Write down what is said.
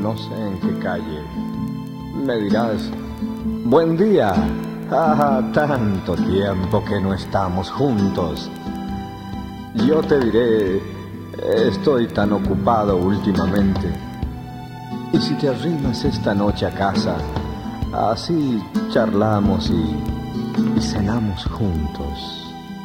no sé en qué calle. Me dirás, buen día. Ah, tanto tiempo que no estamos juntos. Yo te diré, estoy tan ocupado últimamente. Y si te arrimas esta noche a casa, así charlamos y cenamos juntos.